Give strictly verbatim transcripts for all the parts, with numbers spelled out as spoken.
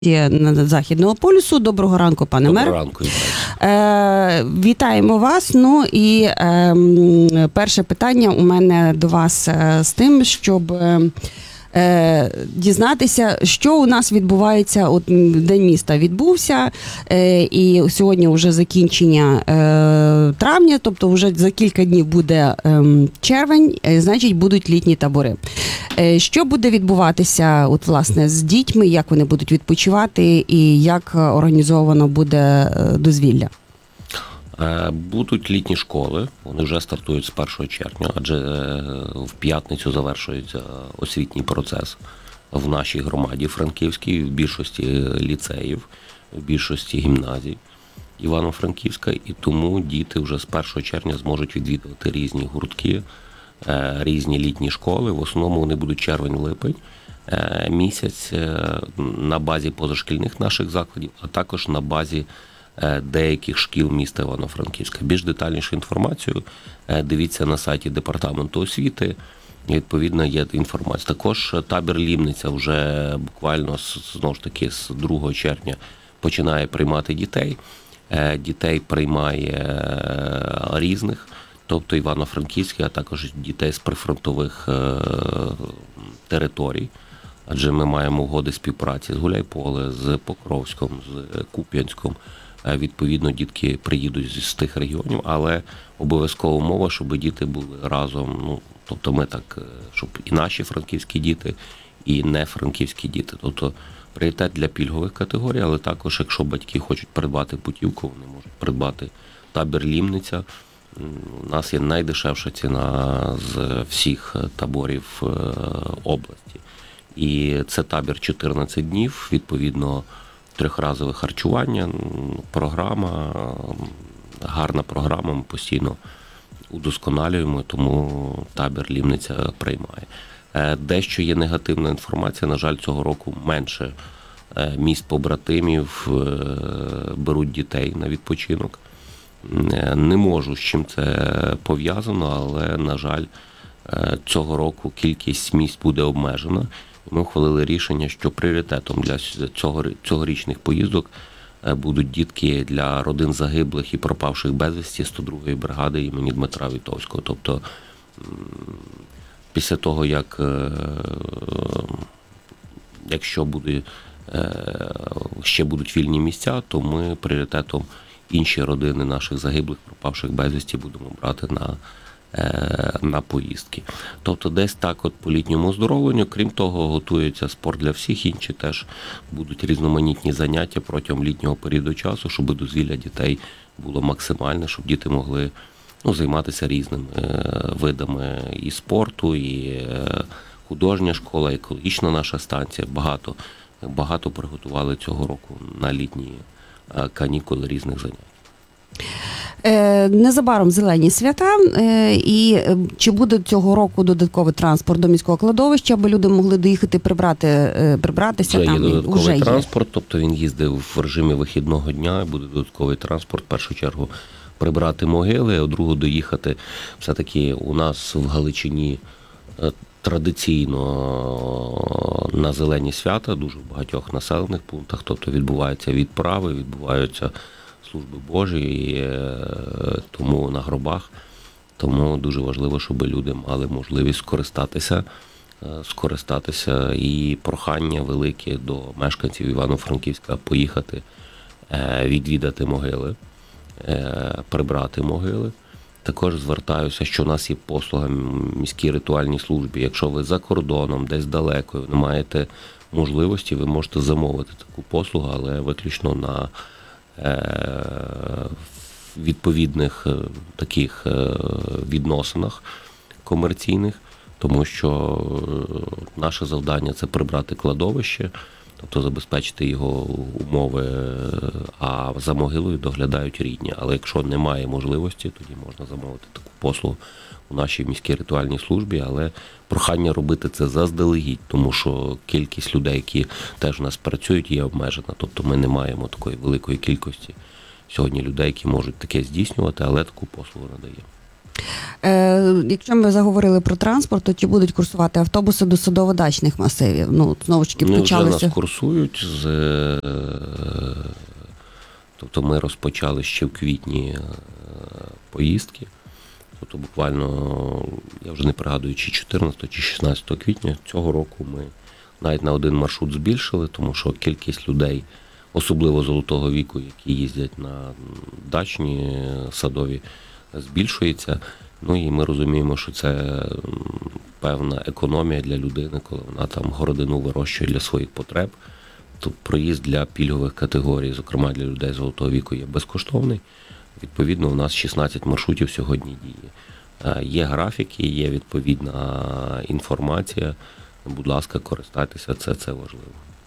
Західного полюсу. Доброго ранку, пане мер. Доброго ранку. Е, вітаємо вас. Ну і е, перше питання у мене до вас е, з тим, щоб е, дізнатися, що у нас відбувається. От День міста відбувся, е, і сьогодні вже закінчення е, травня, тобто вже за кілька днів буде е, червень, е, значить будуть літні табори. Що буде відбуватися от, власне, з дітьми, як вони будуть відпочивати і як організовано буде дозвілля? Будуть літні школи, вони вже стартують з першого червня, адже в п'ятницю завершується освітній процес в нашій громаді Франківській, в більшості ліцеїв, в більшості гімназій Івано-Франківська, і тому діти вже з першого червня зможуть відвідувати різні гуртки, різні літні школи. В основному вони будуть червень-липень місяць на базі позашкільних наших закладів, а також на базі деяких шкіл міста Івано-Франківська. Більш детальнішу інформацію дивіться на сайті Департаменту освіти, відповідно є інформація. Також табір Лімниця вже буквально, знову ж таки, з другого червня починає приймати дітей. Дітей приймає різних, тобто Івано-Франківський, а також дітей з прифронтових територій. Адже ми маємо угоди співпраці з Гуляйполе, з Покровськом, з Куп'янськом. Відповідно, дітки приїдуть з тих регіонів, але обов'язкова умова, щоб діти були разом. Ну, тобто ми так, щоб і наші франківські діти, і не франківські діти. Тобто пріоритет для пільгових категорій, але також, якщо батьки хочуть придбати путівку, вони можуть придбати табір Лімниця. У нас є найдешевша ціна з всіх таборів області. І це табір чотирнадцять днів, відповідно, трьохразове харчування, програма, гарна програма, ми постійно удосконалюємо, тому табір Лімниця приймає. Дещо є негативна інформація, на жаль, цього року менше міст побратимів беруть дітей на відпочинок. Не можу, з чим це пов'язано, але, на жаль, цього року кількість місць буде обмежена. Ми ухвалили рішення, що пріоритетом для цього, цьогорічних поїздок будуть дітки для родин загиблих і пропавших безвісті сто другої бригади імені Дмитра Вітовського. Тобто, після того, як, якщо буде, ще будуть вільні місця, то ми пріоритетом інші родини наших загиблих, пропавших безвісті будемо брати на, на поїздки. Тобто десь так от по літньому оздоровленню. Крім того, готується спорт для всіх, інші теж будуть різноманітні заняття протягом літнього періоду часу, щоб дозвілля дітей було максимальне, щоб діти могли ну, займатися різними видами і спорту, і художня школа, екологічна наша станція. Багато, багато приготували цього року на літні канікули різних занять. Незабаром зелені свята, і чи буде цього року додатковий транспорт до міського кладовища, аби люди могли доїхати прибрати, прибратися? Вже там? Є додатковий Вже транспорт, є. Тобто він їздив в режимі вихідного дня, буде додатковий транспорт, в першу чергу прибрати могили, а в другу доїхати. Все-таки у нас в Галичині традиційно на зелені свята, дуже в багатьох населених пунктах, тобто відбуваються відправи, відбуваються служби Божі, і тому на гробах. Тому дуже важливо, щоб люди мали можливість скористатися, скористатися і прохання велике до мешканців Івано-Франківська поїхати, відвідати могили, прибрати могили. Також звертаюся, що у нас є послуга в міській ритуальній службі. Якщо ви за кордоном, десь далеко, не маєте можливості, ви можете замовити таку послугу, але виключно на відповідних таких відносинах комерційних, тому що наше завдання – це прибрати кладовище, тобто забезпечити його умови, а за могилою доглядають рідні. Але якщо немає можливості, тоді можна замовити таку послугу у нашій міській ритуальній службі, але прохання робити це заздалегідь, тому що кількість людей, які теж у нас працюють, є обмежена. Тобто ми не маємо такої великої кількості сьогодні людей, які можуть таке здійснювати, але таку послугу надаємо. Е, якщо ми заговорили про транспорт, то чи будуть курсувати автобуси до садово-дачних масивів? Ну, знову ж таки, Вони вже почалися. нас курсують з. е, Тобто ми розпочали ще в квітні е, поїздки. Тобто буквально, я вже не пригадую, чи чотирнадцятого, чи шістнадцятого квітня цього року ми навіть на один маршрут збільшили, тому що кількість людей, особливо золотого віку, які їздять на дачні садові, збільшується. Ну і ми розуміємо, що це м, певна економія для людини, коли вона там городину вирощує для своїх потреб. То проїзд для пільгових категорій, зокрема для людей золотого віку, є безкоштовний. Відповідно, у нас шістнадцять маршрутів сьогодні діє. Е, Є графіки, є відповідна інформація. Будь ласка, користайтеся, це, це важливо.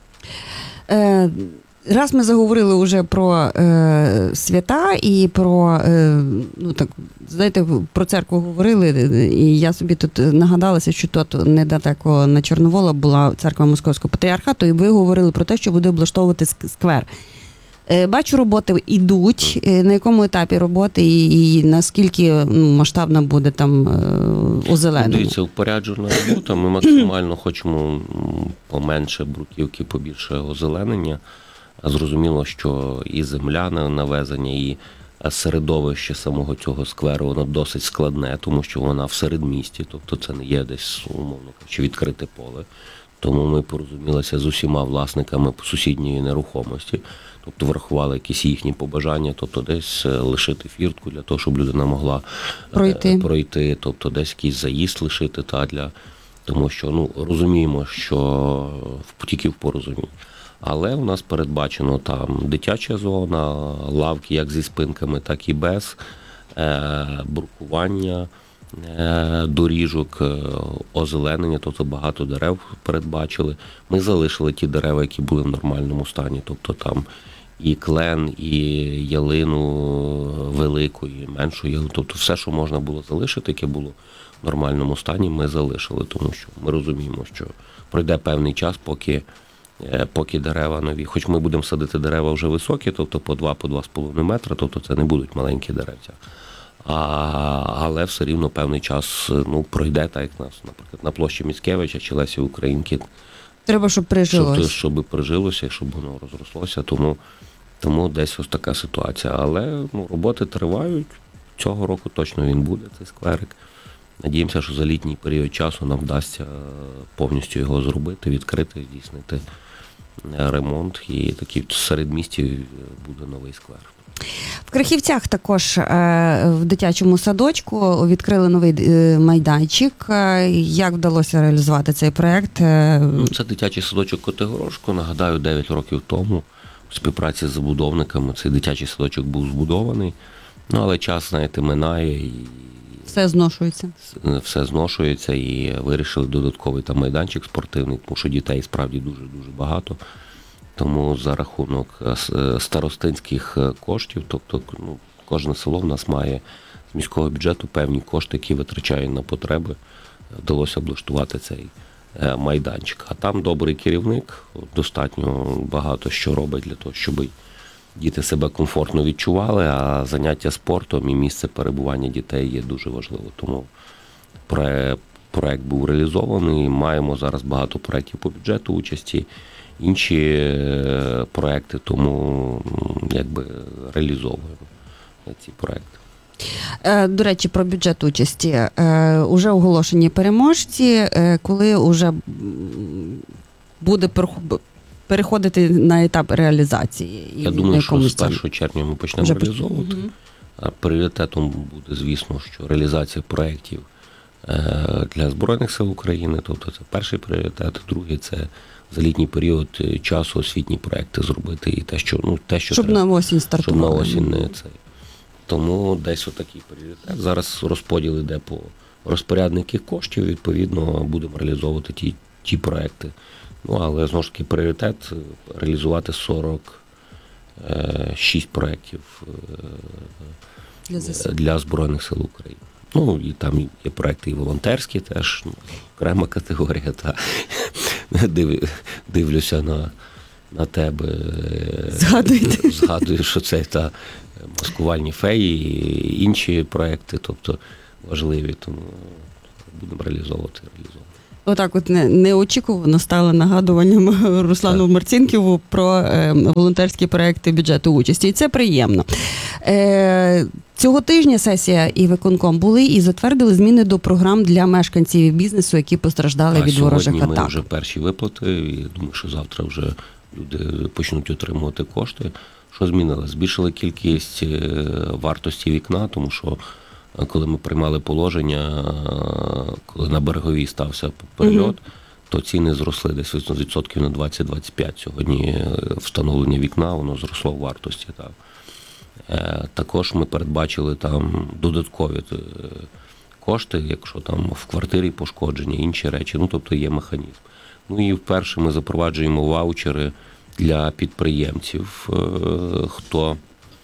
Е, раз ми заговорили вже про е, свята і про, е, ну так, знаєте, про церкву говорили, і я собі тут нагадалася, що тут недалеко на Чорновола була церква Московського патріархату, і ви говорили про те, що буде облаштовувати ск- сквер. Е, Бачу, роботи йдуть. Е, На якому етапі роботи і, і наскільки ну, масштабна буде там е, озеленення? Дивіться, упоряджена робота. Ми максимально хочемо м, поменше бруківки, побільше озеленення. А Зрозуміло, що і земля на навезення, і середовище самого цього скверу, воно досить складне, тому що вона в середмісті, тобто це не є десь, умовно кажучи, відкрите поле. Тому ми порозумілися з усіма власниками сусідньої нерухомості, тобто врахували якісь їхні побажання, тобто десь лишити фіртку для того, щоб людина могла Пройти. пройти, тобто десь якийсь заїзд лишити, та для тому що ну розуміємо, що в тільки в порозумінні. Але у нас передбачено там дитяча зона, лавки як зі спинками, так і без, е, брукування, е, доріжок, е, озеленення, тобто багато дерев передбачили. Ми залишили ті дерева, які були в нормальному стані, тобто там і клен, і ялину велику, і меншу ялину, тобто все, що можна було залишити, яке було в нормальному стані, ми залишили, тому що ми розуміємо, що пройде певний час, поки поки дерева нові. Хоч ми будемо садити дерева вже високі, тобто по два, по два з половиною метра, тобто це не будуть маленькі деревця. А, але все рівно певний час ну, пройде, так як нас, наприклад, на площі Міцкевича чи Лесі Українки. Треба, щоб прижилось. Щоб, щоб прижилося, щоб воно розрослося. Тому, тому десь ось така ситуація. Але ну, роботи тривають. Цього року точно він буде, цей скверик. Надіємося, що за літній період часу нам вдасться повністю його зробити, відкрити, здійснити ремонт. І такий в середмісті буде новий сквер. В Крихівцях також е, в дитячому садочку відкрили новий е, майданчик. Е, Як вдалося реалізувати цей проєкт? Е, Ну, це дитячий садочок Котигорошко. Нагадаю, дев'ять років тому в співпраці з забудовниками цей дитячий садочок був збудований. Ну, але час, знаєте, минає і Все зношується. все зношується, і вирішили додатковий там майданчик спортивний, тому що дітей справді дуже-дуже багато. Тому за рахунок старостинських коштів, тобто ну, кожне село в нас має з міського бюджету певні кошти, які витрачає на потреби, вдалося облаштувати цей майданчик. А там добрий керівник, достатньо багато що робить для того, щоб діти себе комфортно відчували, а заняття спортом і місце перебування дітей є дуже важливо. Тому проект був реалізований, маємо зараз багато проєктів по бюджету участі, інші проекти, тому якби реалізовуємо ці проекти. До речі, про бюджет участі. Уже оголошені переможці, коли вже буде переходити на етап реалізації? Я думаю, що з першого червня ми почнемо вже реалізовувати. Угу. Пріоритетом буде, звісно, що реалізація проєктів для Збройних сил України, тобто це перший пріоритет, другий – це за літній період часу освітні проекти зробити і те, що ну те, що щоб треба, на осінь стартували. Щоб на осінь не це. Тому десь отакий пріоритет. Зараз розподіл іде по розпорядників коштів, відповідно будемо реалізовувати ті, ті проекти. Ну, але знову ж таки пріоритет реалізувати сорок шість проєктів для, для Збройних сил України. Ну, і там є проекти і волонтерські теж, ну, окрема категорія, та див, дивлюся на, на тебе. Згадуйте. Згадую, що це та маскувальні феї і інші проекти. Тобто важливі, тому будемо реалізовувати, реалізовувати. Отак от не, неочікувано стало нагадуванням Руслану Марцінківу про е, волонтерські проекти бюджету участі. І це приємно. Е, цього тижня сесія і виконком були і затвердили зміни до програм для мешканців і бізнесу, які постраждали А від ворожих сьогодні ми атак. вже перші виплати, і думаю, що завтра вже люди почнуть отримувати кошти. Що змінилось? Збільшили кількість е, вартості вікна, тому що е, коли ми приймали положення, е, коли на Береговій стався перельот, mm-hmm. то ціни зросли десь відсотків на двадцять-двадцять п'ять. Сьогодні е, встановлення вікна, воно зросло в вартості. Так. Е, також ми передбачили там додаткові е, кошти, якщо там в квартирі пошкодження, інші речі, ну тобто є механізм. Ну і вперше ми запроваджуємо ваучери для підприємців, хто,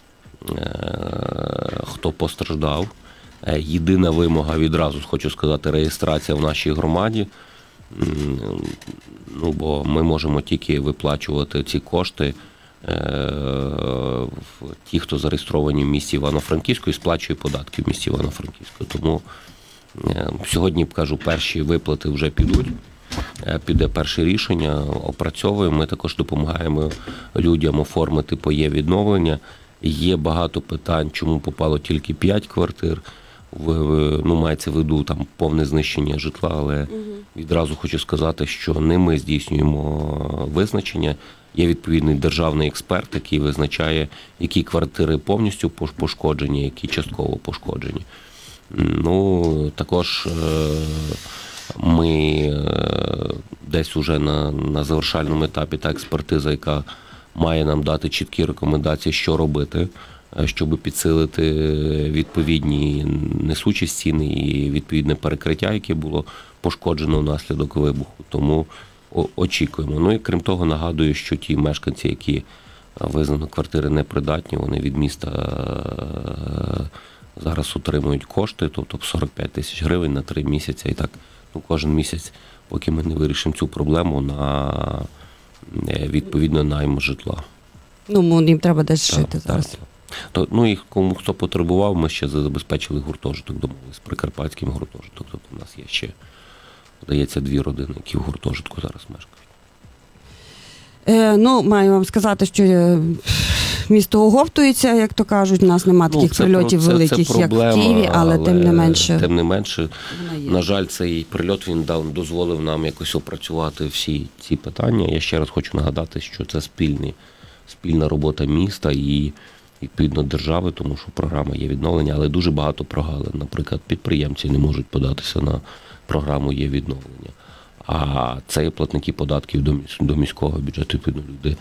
хто постраждав. Єдина вимога, відразу хочу сказати, реєстрація в нашій громаді. Ну, бо ми можемо тільки виплачувати ці кошти ті, хто зареєстровані в місті Івано-Франківську і сплачує податки в місті Івано-Франківську. Тому сьогодні, кажу, перші виплати вже підуть. Піде перше рішення, опрацьовуємо. Ми також допомагаємо людям оформити ПОЄ відновлення. Є багато питань, чому попало тільки п'ять квартир. Ну, мається в виду там повне знищення житла, але угу. відразу хочу сказати, що не ми здійснюємо визначення. Є відповідний державний експерт, який визначає, які квартири повністю пошкоджені, які частково пошкоджені. Ну, також ми десь уже на, на завершальному етапі та експертиза, яка має нам дати чіткі рекомендації, що робити, щоб підсилити відповідні несучі стіни і відповідне перекриття, яке було пошкоджено внаслідок вибуху. Тому очікуємо. Ну і крім того, нагадую, що ті мешканці, які визнано квартири непридатні, вони від міста зараз отримують кошти, тобто сорок п'ять тисяч гривень на три місяці. І так, ну, кожен місяць, поки ми не вирішимо цю проблему, на відповідно найм житла. Ну, їм треба десь жити так, зараз. Так. То, ну і кому хто потребував, ми ще забезпечили гуртожиток, домовились з Прикарпатським гуртожитком. Тобто у нас є ще, здається, дві родини, які в гуртожитку зараз мешкають. Е, ну, маю вам сказати, що місто оговтується, як то кажуть, у нас немає таких ну, прильотів це, великих, це проблема, як в Києві, але, але тим не менше. Тим не менше, на жаль, цей прильот, він дав, дозволив нам якось опрацювати всі ці питання. Я ще раз хочу нагадати, що це спільний, спільна робота міста і відповідно держави, тому що програма є відновлення, але дуже багато прогалин. Наприклад, підприємці не можуть податися на програму є відновлення. А це є платники податків до міського бюджету, відповідно, люди,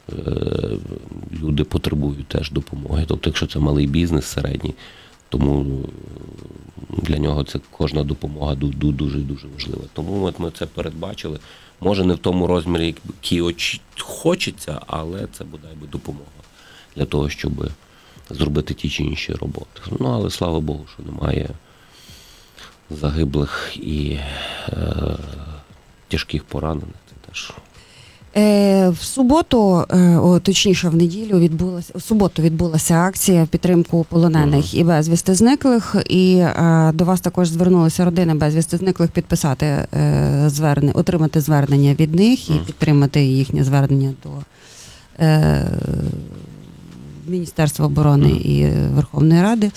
люди потребують теж допомоги. Тобто, якщо це малий бізнес, середній, тому для нього це кожна допомога дуже-дуже важлива. Тому от ми це передбачили. Може, не в тому розмірі, який хочеться, але це бодай би допомога для того, щоб зробити ті чи інші роботи. Ну, але слава Богу, що немає загиблих і е, тяжких поранених. Це теж. Е, в суботу, е, о, точніше в неділю, відбулася в суботу відбулася акція в підтримку полонених uh-huh. і безвісти зниклих. І е, до вас також звернулися родини безвісти зниклих підписати е, звернення, отримати звернення від них і uh-huh. підтримати їхнє звернення до е, Міністерства оборони uh-huh. і Верховної Ради.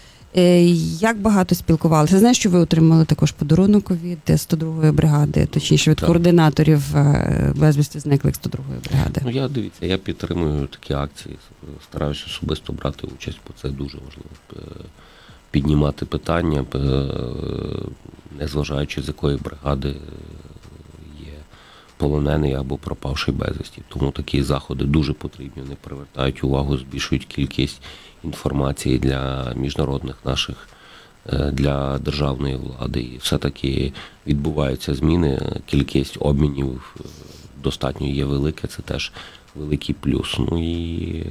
Як багато спілкувалися? Знаю, що ви отримали також подарунок від сто другої бригади, точніше від так. координаторів безвісти зниклих сто другої бригади. Ну, я, дивіться, я підтримую такі акції, стараюся особисто брати участь, бо це дуже важливо. Піднімати питання, незважаючи з якої бригади є полонений або пропавший безвісті. Тому такі заходи дуже потрібні, вони привертають увагу, збільшують кількість інформації для міжнародних наших, для державної влади. І все-таки відбуваються зміни, кількість обмінів достатньо є велика, це теж великий плюс. Ну і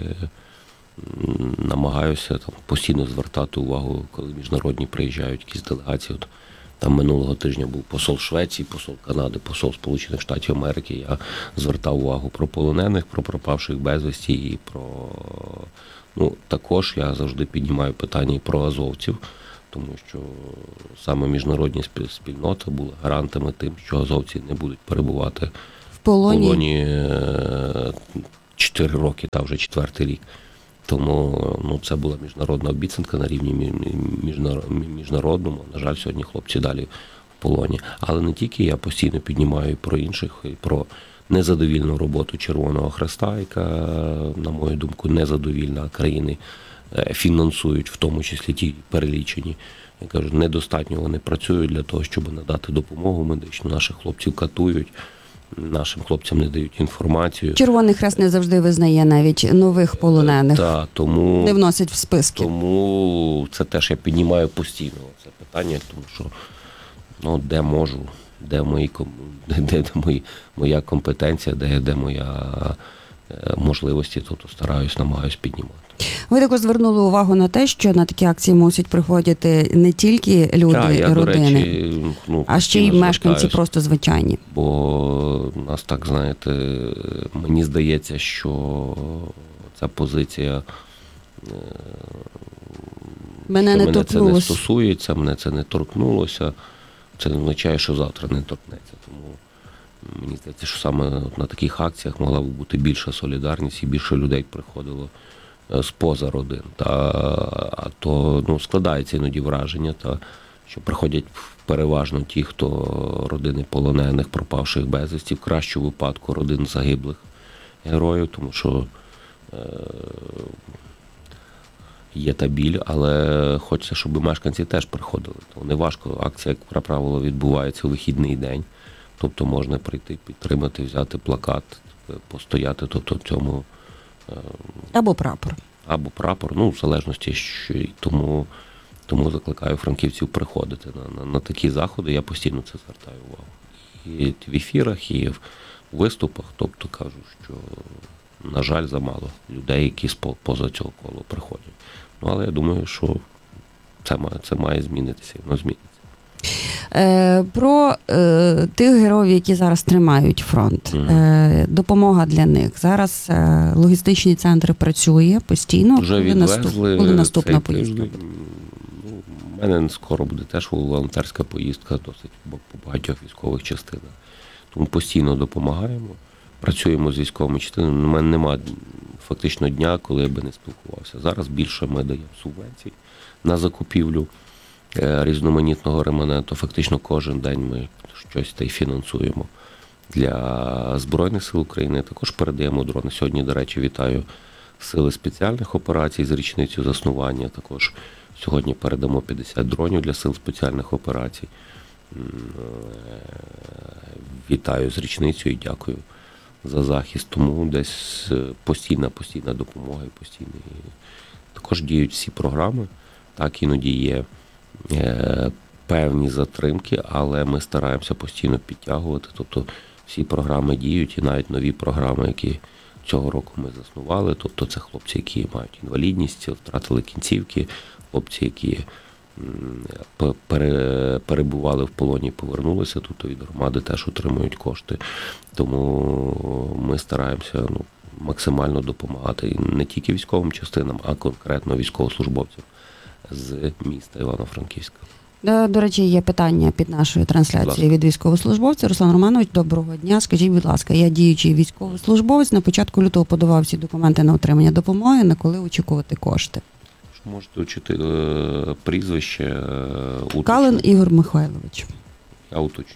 намагаюся там постійно звертати увагу, коли міжнародні приїжджають якісь делегації. От, там минулого тижня був посол Швеції, посол Канади, посол Сполучених Штатів Америки. Я звертав увагу про полонених, про пропавших безвісті і про... Ну, також я завжди піднімаю питання і про азовців, тому що саме міжнародні спіль- спільнота була гарантами тим, що азовці не будуть перебувати В полоні. в полоні е, чотири роки, та вже четвертий рік. Тому ну, це була міжнародна обіцянка на рівні мі- міжнар- міжнародному. На жаль, сьогодні хлопці далі в полоні. Але не тільки я постійно піднімаю і про інших, і про незадовільну роботу Червоного Хреста, яка, на мою думку, незадовільна. Країни е, фінансують, в тому числі ті перелічені. Я кажу, недостатньо вони працюють для того, щоб надати допомогу медичну. Наших хлопців катують, нашим хлопцям не дають інформацію. Червоний Хрест не завжди визнає навіть нових полонених. Та, тому... Не вносить в списки. Тому це теж я піднімаю постійно це питання, тому що ну, де можу, де мої ком- де, де, де мої, моя компетенція, де, де моя е, можливості, то, то стараюсь, намагаюсь піднімати. Ви також звернули увагу на те, що на такі акції мусять приходити не тільки люди, Та, я, родини, до речі, ну, а ще й постійно мешканці звертаюсь, просто звичайні. Бо нас так, знаєте, мені здається, що ця позиція Мене що не мене це не торкнулося. стосується, мене це не торкнулося. Це не означає, що завтра не торкнеться. Тому мені здається, що саме на таких акціях могла б бути більша солідарність і більше людей приходило е, з-поза родин. Та, а то ну, складається іноді враження, та, що приходять переважно ті, хто родини полонених, пропавших безвісті, в кращому випадку родин загиблих героїв, тому що е, є та біль, але хочеться, щоб мешканці теж приходили. То не важко. Акція, як правило, відбувається у вихідний день. Тобто можна прийти, підтримати, взяти плакат, постояти, тобто в цьому е, Або прапор. або прапор, ну, в залежності, що і тому, тому закликаю франківців приходити на, на, на такі заходи. Я постійно це звертаю увагу. І в ефірах, і в виступах, тобто кажу, що, на жаль, замало людей, які спо- поза цього колу приходять. Ну, але я думаю, що це має, це має змінитися, і воно зміниться. Е, про е, тих героїв, які зараз тримають фронт. Мгм. Е, допомога для них. Зараз е, логістичні центри працює постійно. Вже Коли наступ- відвезли коли наступна цей поїздка тиждень. буде? Ну, у мене скоро буде теж волонтерська поїздка, досить по по багатьох військових частинах. Тому постійно допомагаємо, працюємо з військовими частинами. У мене немає фактично дня, коли я би не спілкувався. Зараз більше ми даємо субвенцій на закупівлю е, різноманітного ремоненту. Фактично кожен день ми щось та й фінансуємо для Збройних сил України. Також передаємо дрони. Сьогодні, до речі, вітаю Сили спеціальних операцій з річницею заснування. Також сьогодні передамо п'ятдесят дронів для Сил спеціальних операцій. М, е, Вітаю з річницею і дякую за захист. Тому десь е, постійна, постійна допомога і постійний. Також діють всі програми. Так, іноді є е, певні затримки, але ми стараємося постійно підтягувати. Тобто всі програми діють, і навіть нові програми, які цього року ми заснували. Тобто це хлопці, які мають інвалідність, втратили кінцівки, хлопці, які м, пе- пере- перебували в полоні, повернулися, тобто від громади теж отримують кошти. Тому ми стараємося ну, максимально допомагати і не тільки військовим частинам, а конкретно військовослужбовцям з міста Івано-Франківська. Е, До речі, є питання під нашою Будь трансляцією ласка. від військовослужбовця. Руслан Романович, доброго дня. Скажіть, будь ласка, я діючий військовослужбовець. На початку лютого подавав всі документи на отримання допомоги. На коли очікувати кошти? Що можете вчити е, прізвище е, уточню? Калин Ігор Михайлович. Я уточню.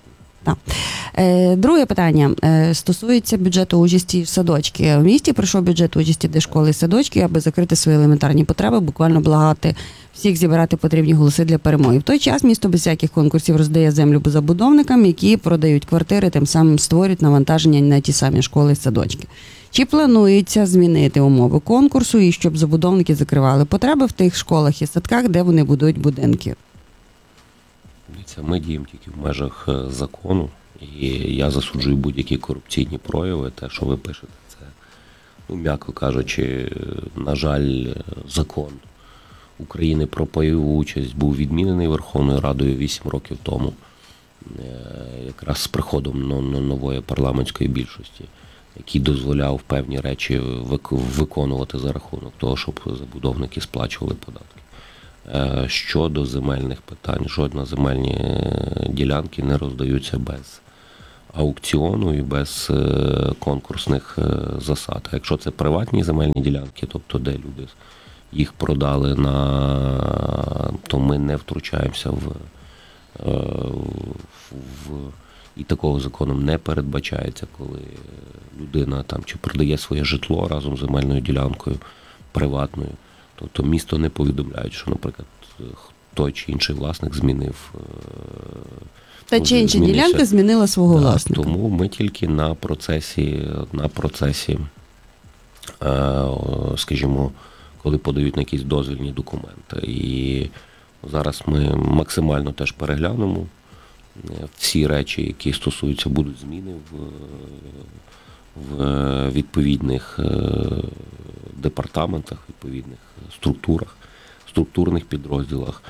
Е, Друге питання е, стосується бюджету участі в садочки. В місті прийшов бюджет участі де школи і садочки, аби закрити свої елементарні потреби, буквально благати всіх зібрати потрібні голоси для перемоги. В той час місто без всяких конкурсів роздає землю забудовникам, які продають квартири, тим самим створюють навантаження на ті самі школи і садочки. Чи планується змінити умови конкурсу і щоб забудовники закривали потреби в тих школах і садках, де вони будують будинки? Дивіться, ми діємо тільки в межах е, закону, і я засуджую будь-які корупційні прояви. Те, що ви пишете, це, ну, м'яко кажучи, на жаль, закон України про пайову участь був відмінений Верховною Радою вісім років тому, е, якраз з приходом но- но- нової парламентської більшості, який дозволяв певні речі вик- виконувати за рахунок того, щоб забудовники сплачували податки. Е, Щодо земельних питань, жодні земельні е, ділянки не роздаються без аукціону і без е, конкурсних е, засад. А якщо це приватні земельні ділянки, тобто де люди їх продали, на, то ми не втручаємося в, е, в, в і такого законом не передбачається, коли людина там чи продає своє житло разом з земельною ділянкою приватною. Тобто місто не повідомляє, що, наприклад, той чи інший власник змінив. Та чи інша ділянка змінила свого да, власника. Тому ми тільки на процесі, на процесі, скажімо, коли подають на якісь дозвільні документи. І зараз ми максимально теж переглянемо всі речі, які стосуються, будуть зміни в, в відповідних департаментах, відповідних структурах, структурних підрозділах.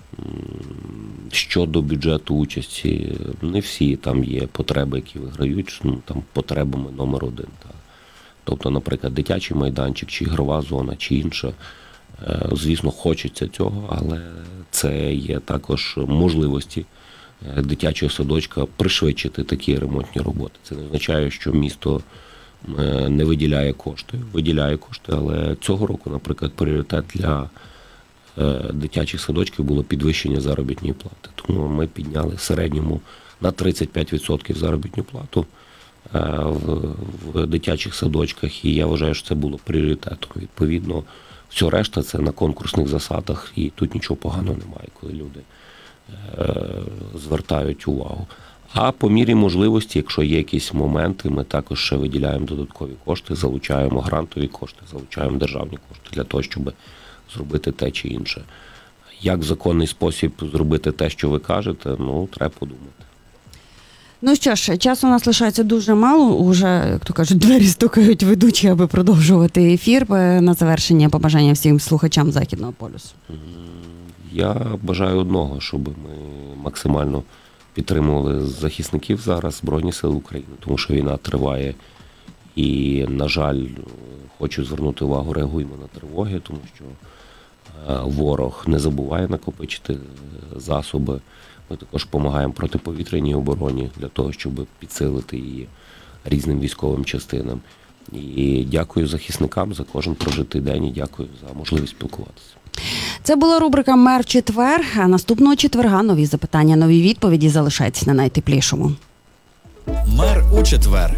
Щодо бюджету участі, не всі там є потреби, які виграють, ну, там потребами номер один. Так. Тобто, наприклад, дитячий майданчик, чи ігрова зона, чи інша. Звісно, хочеться цього, але це є також можливості дитячого садочка пришвидшити такі ремонтні роботи. Це не означає, що місто не виділяє кошти. Виділяє кошти, але цього року, наприклад, пріоритет для дитячих садочків було підвищення заробітної плати. Тому ми підняли в середньому на тридцять п'ять відсотків заробітну плату в, в дитячих садочках, і я вважаю, що це було пріоритетом. Відповідно, все решта це на конкурсних засадах, і тут нічого поганого немає, коли люди звертають увагу. А по мірі можливості, якщо є якісь моменти, ми також ще виділяємо додаткові кошти, залучаємо грантові кошти, залучаємо державні кошти для того, щоб зробити те чи інше. Як в законний спосіб зробити те, що ви кажете, ну, треба подумати. Ну що ж, часу у нас лишається дуже мало. Уже, як то кажуть, двері стукають ведучі, аби продовжувати ефір. На завершення побажання всім слухачам Західного полюсу. Я бажаю одного, щоб ми максимально підтримували захисників зараз, Збройні Сили України, тому що війна триває. І, на жаль, хочу звернути увагу, реагуємо на тривоги, тому що ворог не забуває накопичити засоби. Ми також допомагаємо протиповітряній обороні для того, щоб підсилити її різним військовим частинам. І дякую захисникам за кожен прожитий день і дякую за можливість спілкуватися. Це була рубрика «Мер в четвер». А наступного четверга нові запитання, нові відповіді. Залишайтесь на найтеплішому. Мер у четвер.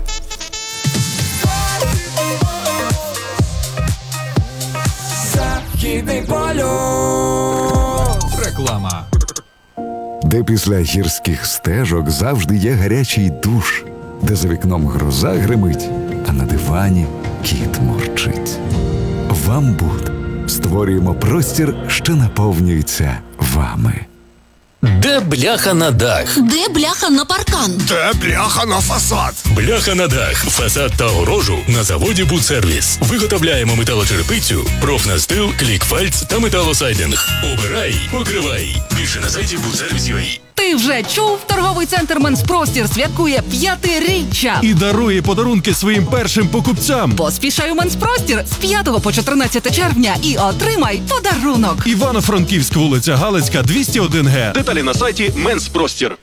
Західний полюс. Реклама. Де після гірських стежок завжди є гарячий душ, де за вікном гроза гримить, а на дивані кіт морчить. Вам Буд. Створюємо простір, що наповнюється вами. Де бляха на дах? Де бляха на паркан? Де бляха на фасад? Бляха на дах, фасад та огорожу на заводі «Будсервіс». Виготовляємо металочерепицю, профнастил, клікфальц та металосайдинг. Обирай, покривай. Більше на сайті будсервіс крапка ю а. Ти вже чув? Торговий центр «Менспростір» святкує п'ятиріччя. І дарує подарунки своїм першим покупцям. Поспішай у «Менспростір» з п'ятого по чотирнадцяте червня і отримай подарунок. Івано-Франківськ, вулиця Галицька, двісті один ге. Деталі на сайті «Менспростір».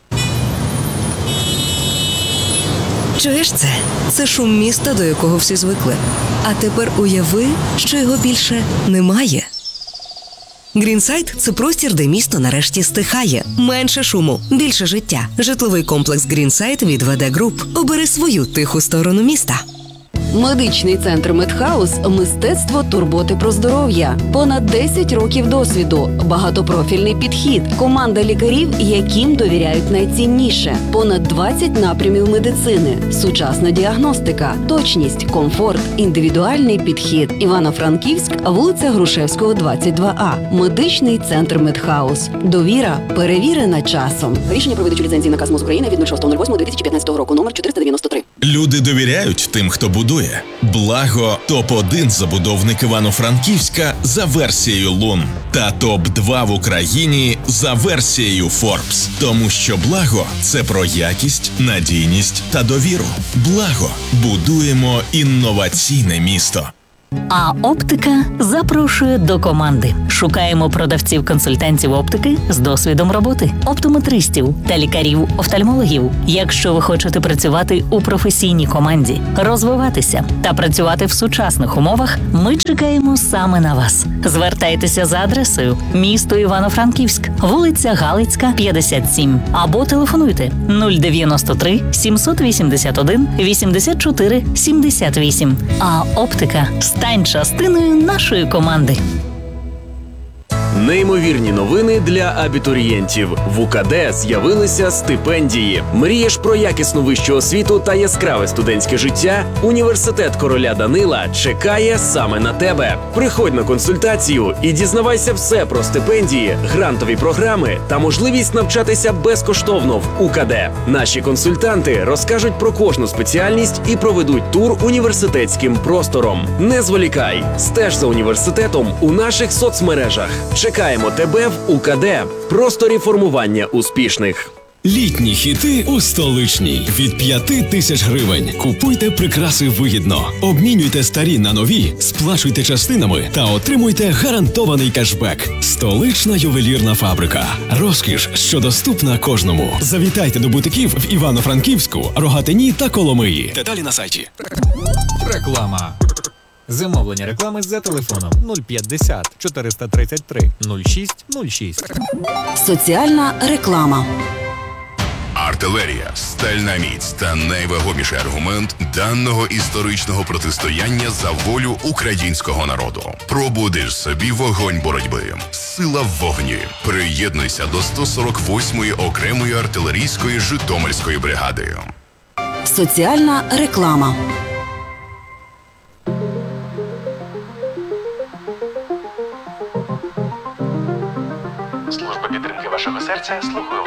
Чуєш це? Це шум міста, до якого всі звикли. А тепер уяви, що його більше немає. Грінсайд – це простір, де місто нарешті стихає. Менше шуму, більше життя. Житловий комплекс Грінсайд від ВД Груп. Обери свою тиху сторону міста. Медичний центр Медхаус – мистецтво турботи про здоров'я. Понад десять років досвіду, багатопрофільний підхід, команда лікарів, яким довіряють найцінніше. Понад двадцять напрямів медицини, сучасна діагностика, точність, комфорт, індивідуальний підхід. Івано-Франківськ, вулиця Грушевського, двадцять два а. Медичний центр Медхаус. Довіра перевірена часом. Рішення про видачу ліцензії наказ МОЗ України від шостого восьмого дві тисячі п'ятнадцятого року, номер чотириста дев'яносто три. Люди довіряють тим, хто будує. Благо – топ один забудовник Івано-Франківська за версією Лун. Та топ два в Україні за версією Forbes. Тому що Благо – це про якість, надійність та довіру. Благо – будуємо інноваційне місто. А оптика запрошує до команди. Шукаємо продавців-консультантів оптики з досвідом роботи, оптометристів та лікарів-офтальмологів. Якщо ви хочете працювати у професійній команді, розвиватися та працювати в сучасних умовах, ми чекаємо саме на вас. Звертайтеся за адресою місто Івано-Франківськ, вулиця Галицька, п'ятдесят сім, або телефонуйте нуль дев'яносто три сімсот вісімдесят один вісімдесят чотири сімдесят вісім. А оптика – стань частиною нашої команди. Неймовірні новини для абітурієнтів. В УКД з'явилися стипендії. Мрієш про якісну вищу освіту та яскраве студентське життя? Університет короля Данила чекає саме на тебе. Приходь на консультацію і дізнавайся все про стипендії, грантові програми та можливість навчатися безкоштовно в УКД. Наші консультанти розкажуть про кожну спеціальність і проведуть тур університетським простором. Не зволікай, стеж за університетом у наших соцмережах. Чекаємо тебе в УКД – просторі формування успішних. Літні хіти у столичній від п'яти тисяч гривень. Купуйте прикраси вигідно. Обмінюйте старі на нові, сплачуйте частинами та отримуйте гарантований кешбек. Столична ювелірна фабрика. Розкіш, що доступна кожному. Завітайте до бутиків в Івано-Франківську, Рогатині та Коломиї. Деталі на сайті. Реклама. Замовлення реклами за телефоном нуль п'ятдесят чотириста тридцять три нуль шість нуль шість. Соціальна реклама. Артилерія, стальна міць та найвагоміший аргумент даного історичного протистояння за волю українського народу. Пробудиш собі вогонь боротьби. Сила в вогні. Приєднуйся до сто сорок восьмої окремої артилерійської Житомирської бригади. Соціальна реклама. Служба підтримки вашого серця слухаю.